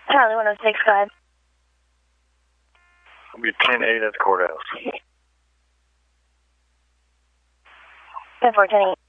Charlie 1065. I'll be 10-8 at the courthouse. 10-4, 10-8.